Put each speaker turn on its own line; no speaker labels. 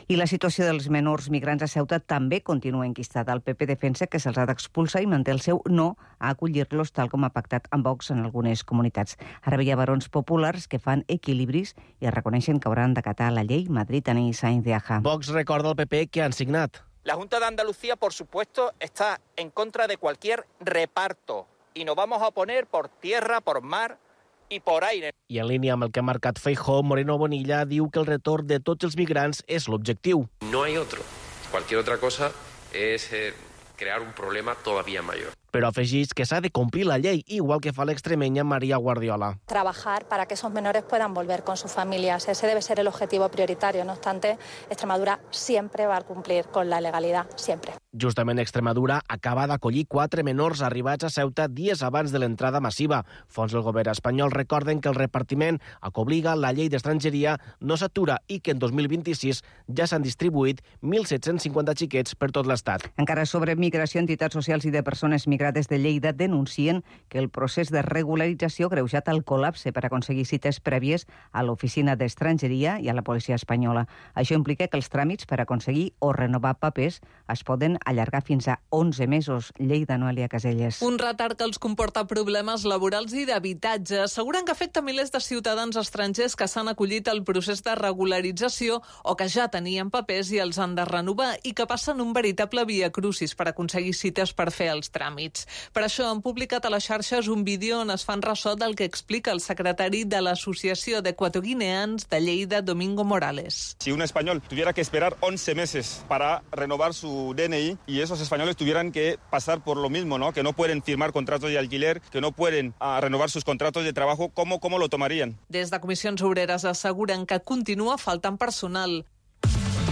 I la situació dels menors migrants a Ceuta també continua enquistada. El PP defensa que se'ls ha d'expulsar i manté el seu no a acollir-los tal com ha pactat amb Vox en algunes comunitats. Ara hi ha barons populars que fan equilibris i reconeixen que hauran d'acatar la llei. Madrid, Ani Sainz de Aja.
Vox recorda al PP que han signat.
La Junta de Andalucía, por supuesto, está en contra de cualquier reparto y nos vamos a oponer por tierra, por mar y por aire.
I en línia amb el que ha marcat Feijóo, Moreno Bonilla diu que el retorn de tots els migrants és l'objectiu.
No hay otro. Cualquier otra cosa es crear un problema todavía mayor.
Però afegís que s'ha de complir la llei, igual que fa l'extremenya María Guardiola.
Trabajar para que esos menores puedan volver con sus familias. Ese debe ser el objetivo prioritario. No obstante, Extremadura siempre va a cumplir con la legalidad, siempre.
Justament Extremadura acaba d'acollir 4 menors arribats a Ceuta dies abans de l'entrada massiva. Fons del govern espanyol recorden que el repartiment a que obliga la llei d'estrangeria no s'atura i que en 2026 ja s'han distribuït 1.750 xiquets per tot l'Estat.
Encara sobre migració, entitats socials i de persones migrades de Lleida denuncien que el procés de regularització ha greujat el col·lapse per aconseguir cites prèvies a l'Oficina d'Estrangeria i a la Policia Espanyola. Això implica que els tràmits per aconseguir o renovar papers es poden allargar fins a 11 mesos. Lleida, Noelia Caselles.
Un retard que els comporta problemes laborals i d'habitatge. Asseguren que afecta milers de ciutadans estrangers que s'han acollit al procés de regularització o que ja tenien papers i els han de renovar i que passen un veritable via crucis per aconseguir cites per fer els tràmits. Per això han publicat a les xarxes un vídeo on es fan ressò del que explica el secretari de l'Associació d'Equatoguineans de Lleida, Domingo Morales.
Si un español tuviera que esperar 11 meses para renovar su DNI y esos españoles tuvieran que pasar por lo mismo, ¿no? Que no pueden firmar contratos de alquiler, que no pueden renovar sus contratos de trabajo, ¿cómo lo tomarían?
Des de Comissions Obreres asseguren que continua faltant personal.